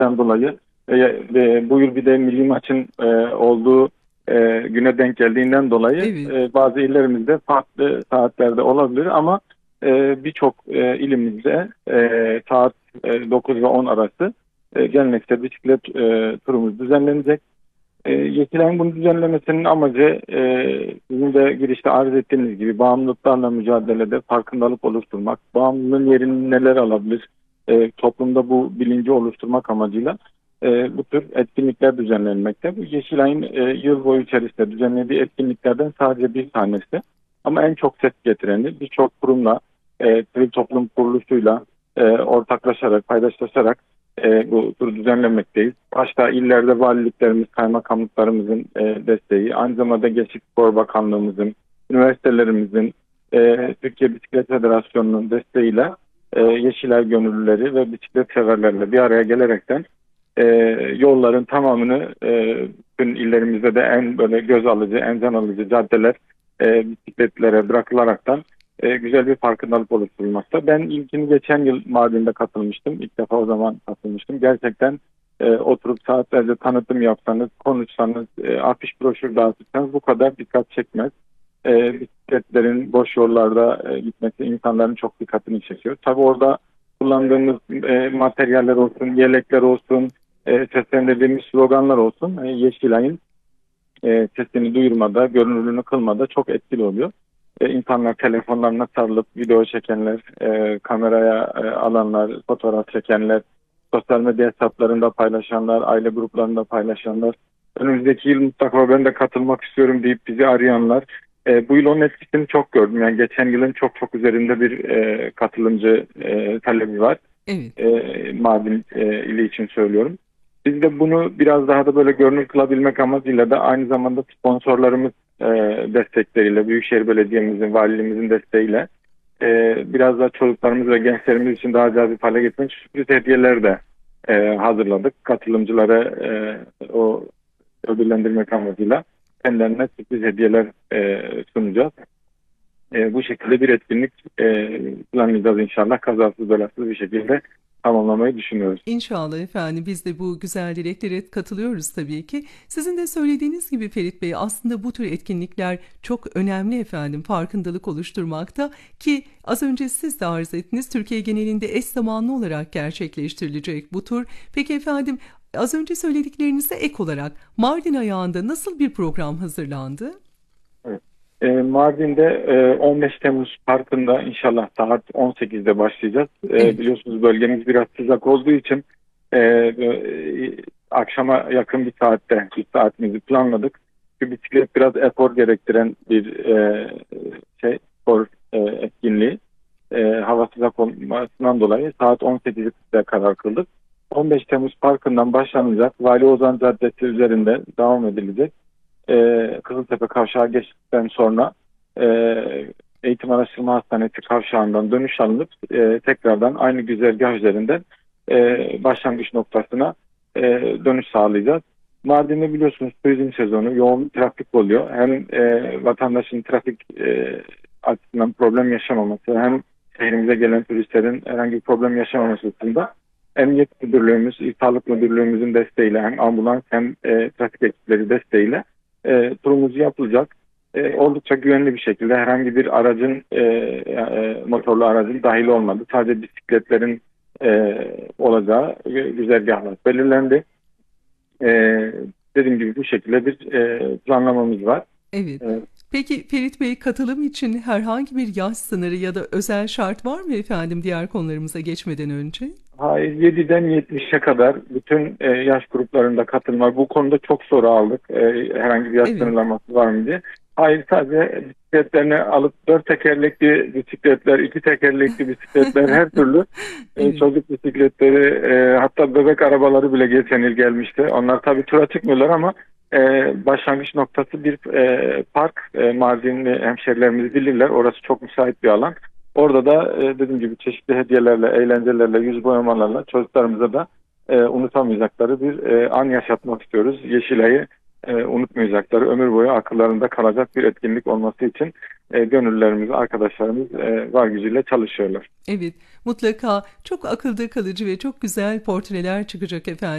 geçmişten dolayı bu yıl bir de milli maçın olduğu güne denk geldiğinden dolayı Evet. bazı illerimizde farklı saatlerde olabilir ama birçok ilimizde saat 9 ve 10 arası geleneksel bisiklet turumuz düzenlenecek. Yeşilay'ın bunu düzenlemesinin amacı sizin de girişte arz ettiğiniz gibi bağımlılıklarla mücadelede farkındalık oluşturmak, bağımlılığın yerini neler alabilir, toplumda bu bilinci oluşturmak amacıyla bu tür etkinlikler düzenlenmekte. Bu Yeşilay'ın yıl boyu içerisinde düzenlediği etkinliklerden sadece bir tanesi. Ama en çok ses getireni birçok kurumla, sivil toplum kuruluşuyla ortaklaşarak, paydaşlaşarak bu turu düzenlemekteyiz. Başta illerde valiliklerimiz, kaymakamlıklarımızın desteği, aynı zamanda Gençlik Spor Bakanlığımızın, üniversitelerimizin, Türkiye Bisiklet Federasyonu'nun desteğiyle Yeşilay gönüllüleri ve bisiklet severlerle bir araya gelerekten e, yolların tamamını bütün illerimizde de en böyle göz alıcı, en can alıcı caddeler bisikletlere bırakılaraktan güzel bir farkındalık oluşturulmakta. Ben ilkini geçen yıl Mardin'de katılmıştım. İlk defa o zaman katılmıştım. Gerçekten oturup saatlerce tanıtım yapsanız, konuşsanız, afiş broşür dağıtırsanız bu kadar dikkat çekmez. Bisikletlerin boş yollarda gitmesi insanların çok dikkatini çekiyor. Tabii orada kullandığımız materyaller olsun, yelekler olsun, seslendirdiğimiz sloganlar olsun. Yeşilay'ın sesini duyurmada, görünürlüğünü kılmada çok etkili oluyor. İnsanlar telefonlarına sarılıp video çekenler, kameraya alanlar, fotoğraf çekenler, sosyal medya hesaplarında paylaşanlar, aile gruplarında paylaşanlar, önümüzdeki yıl mutlaka ben de katılmak istiyorum deyip bizi arayanlar. Bu yıl onun etkisini çok gördüm. Yani geçen yılın çok çok üzerinde bir katılımcı talebi var. Evet. Mardin ili için söylüyorum. Biz de bunu biraz daha da böyle görünür kılabilmek amacıyla da aynı zamanda sponsorlarımız destekleriyle, Büyükşehir Belediye'mizin, valiliğimizin desteğiyle biraz daha çocuklarımız ve gençlerimiz için daha cazip hale getirmek sürpriz hediyeler de hazırladık. Katılımcılara o ödüllendirmek amacıyla kendilerine sürpriz hediyeler sunacağız. Bu şekilde bir etkinlik planlayacağız inşallah. Kazasız belasız bir şekilde tamamlamayı düşünüyoruz. İnşallah efendim, biz de bu güzel dileklere katılıyoruz tabii ki. Sizin de söylediğiniz gibi Ferit Bey, aslında bu tür etkinlikler çok önemli efendim, farkındalık oluşturmakta ki az önce siz de arz ettiniz, Türkiye genelinde eş zamanlı olarak gerçekleştirilecek bu tur. Peki efendim, az önce söylediklerinize ek olarak Mardin ayağında nasıl bir program hazırlandı? Evet. Mardin'de 15 Temmuz Parkı'nda inşallah saat 18'de başlayacağız. Evet. Biliyorsunuz bölgemiz biraz sıcak olduğu için akşama yakın bir saatte bir saatimizi planladık. Çünkü bisiklet biraz efor gerektiren bir spor etkinliği. Hava sıcak olmasından dolayı saat 18'de karar kıldık. 15 Temmuz Parkı'ndan başlanacak. Vali Ozan Caddesi üzerinde devam edilecek. Kızıltepe Kavşağı geçtikten sonra Eğitim Araştırma Hastanesi kavşağından dönüş alınıp tekrardan aynı güzergah üzerinden başlangıç noktasına dönüş sağlayacağız. Mardin'de biliyorsunuz turizm sezonu, yoğun trafik oluyor. Hem vatandaşın trafik açısından problem yaşamaması, hem şehrimize gelen turistlerin herhangi bir problem yaşamaması açısından Emniyet Müdürlüğümüz, İl Sağlık Müdürlüğümüzün desteğiyle hem ambulans hem trafik ekipleri desteğiyle turumuz yapılacak. Oldukça güvenli bir şekilde herhangi bir aracın motorlu aracın dahil olmadı. Sadece bisikletlerin olacağı güzergahlar belirlendi. E, Dediğim gibi bu şekilde bir planlamamız var. Evet. E, Peki Ferit Bey, katılım için herhangi bir yaş sınırı ya da özel şart var mı efendim, diğer konularımıza geçmeden önce? Hayır, 7'den 70'e kadar bütün yaş gruplarında katılma. Bu konuda çok soru aldık. Herhangi bir yaş Evet. sınırlaması var mı diye. Hayır, sadece bisikletlerini alıp 4 tekerlekli bisikletler, 2 tekerlekli bisikletler her türlü Evet. çocuk bisikletleri, hatta bebek arabaları bile geçen yıl gelmişti. Onlar tabii tura çıkmıyorlar ama başlangıç noktası bir park. Mardinli hemşerilerimiz bilirler. Orası çok müsait bir alan. Orada da dediğim gibi çeşitli hediyelerle, eğlencelerle, yüz boyamalarla çocuklarımıza da unutamayacakları bir an yaşatmak istiyoruz. Yeşilay'ı unutmayacakları, ömür boyu akıllarında kalacak bir etkinlik olması için gönüllerimiz, arkadaşlarımız var gücüyle çalışıyorlar. Evet, mutlaka çok akılda kalıcı ve çok güzel portreler çıkacak efendim.